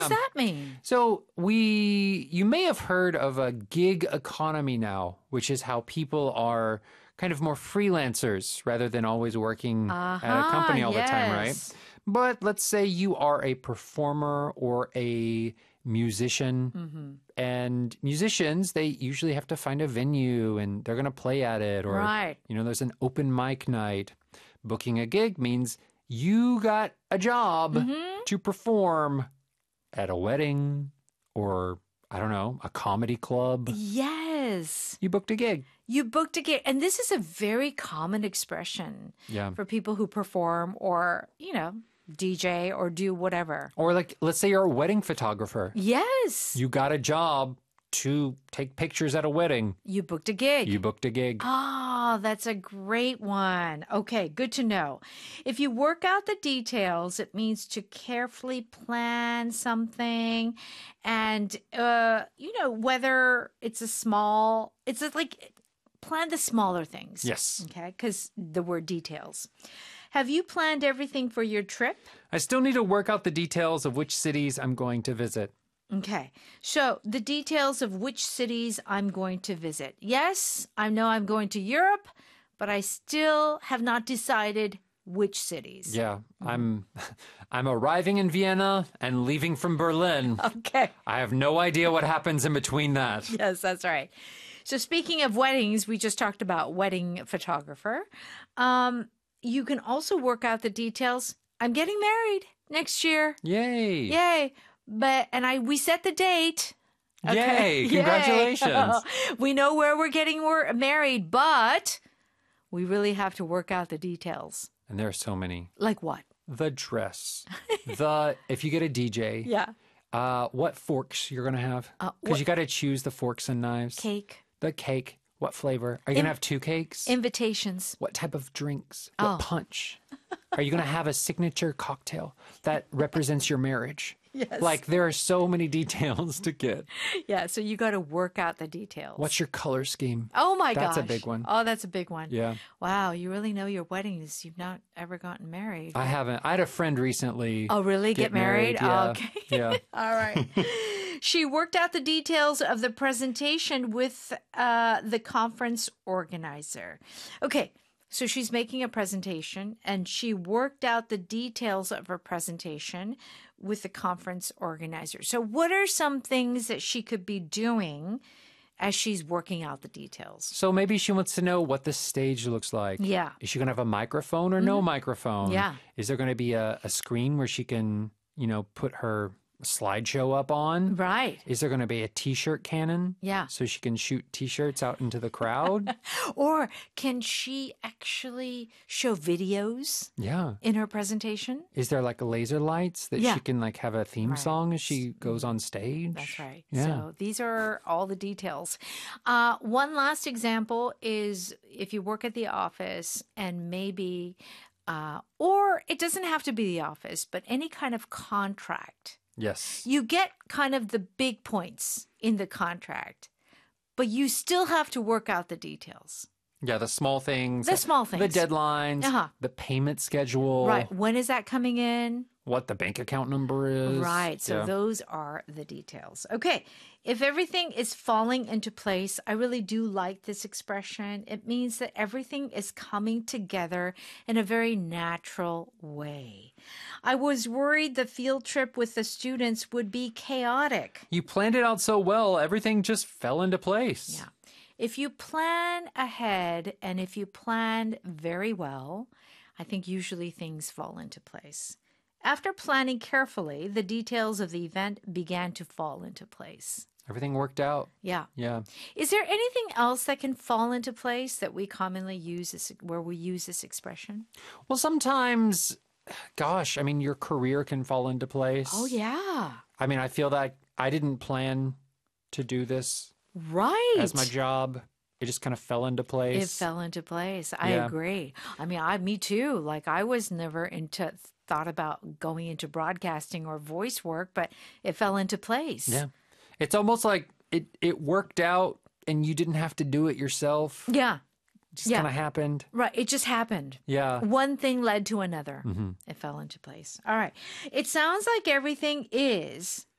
does that mean? So you may have heard of a gig economy now, which is how people are kind of more freelancers rather than always working at a company all the time, right? Yes. But let's say you are a performer or a musician, and musicians, they usually have to find a venue and they're going to play at it, or Right. there's an open mic night. Booking a gig means you got a job to perform at a wedding or, I don't know, a comedy club. Yes. You booked a gig. You booked a gig. And this is a very common expression Yeah. for people who perform or, DJ or do whatever. Or like, let's say you're a wedding photographer. Yes. You got a job to take pictures at a wedding. You booked a gig. You booked a gig. Oh, that's a great one. Okay, good to know. If you work out the details, it means to carefully plan something. And, whether it's like plan the smaller things. Yes. Okay, because the word details. Have you planned everything for your trip? I still need to work out the details of which cities I'm going to visit. Okay, so the details of which cities I'm going to visit. Yes, I know I'm going to Europe, but I still have not decided which cities. Yeah, I'm arriving in Vienna and leaving from Berlin. Okay. I have no idea what happens in between that. Yes, that's right. So speaking of weddings, we just talked about wedding photographer. You can also work out the details. I'm getting married next year. Yay. Yay. We set the date. Yay. Congratulations. We know where we're getting married, but we really have to work out the details. And there are so many. Like what? The dress. If you get a DJ. Yeah. What forks you're going to have. Because you got to choose the forks and knives. Cake. The cake. What flavor? Are you going to have 2 cakes? Invitations. What type of drinks? What punch? Are you going to have a signature cocktail that represents your marriage? Yes. Like, there are so many details to get. Yeah, so you got to work out the details. What's your color scheme? Oh, my gosh. That's a big one. Oh, that's a big one. Yeah. Wow, you really know your weddings. You've not ever gotten married. I haven't. I had a friend recently. Oh, really? Get married? Yeah. Oh, okay. Yeah. All right. She worked out the details of the presentation with the conference organizer. Okay, so she's making a presentation, and she worked out the details of her presentation with the conference organizer. So what are some things that she could be doing as she's working out the details? So maybe she wants to know what the stage looks like. Yeah. Is she going to have a microphone or no microphone? Yeah. Is there going to be a screen where she can, put her slideshow up on? Right. Is there going to be a T-shirt cannon? Yeah. So she can shoot T-shirts out into the crowd? Or can she actually show videos Yeah. in her presentation? Is there like laser lights that Yeah. she can like have a theme Right. song as she goes on stage? That's right. Yeah. So these are all the details. One last example is if you work at the office and maybe, or it doesn't have to be the office, but any kind of contract. Yes. You get kind of the big points in the contract, but you still have to work out the details. Yeah, the small things. The small The things. deadlines. The payment schedule. Right. When is that coming in? What the bank account number is. Right. So Yeah. those are the details. Okay. If everything is falling into place, I really do like this expression. It means that everything is coming together in a very natural way. I was worried the field trip with the students would be chaotic. You planned it out so well, everything just fell into place. Yeah. If you plan ahead and if you plan very well, I think usually things fall into place. After planning carefully, the details of the event began to fall into place. Everything worked out. Yeah. Yeah. Is there anything else that can fall into place that we commonly use where we use this expression? Well, sometimes, gosh, I mean, your career can fall into place. Oh, yeah. I mean, I feel that I didn't plan to do this Right. as my job. It just kind of fell into place. It fell into place. I Yeah. agree. I mean, me too. Like I was never thought about going into broadcasting or voice work, but it fell into place. Yeah. It's almost like it worked out and you didn't have to do it yourself. Yeah. Just Yeah. kind of happened. Right. It just happened. Yeah. One thing led to another. It fell into place. All right. It sounds like everything is